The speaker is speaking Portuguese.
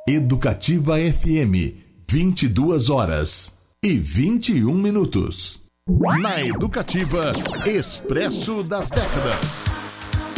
Educativa FM, 22h21. Na Educativa, Expresso das Décadas.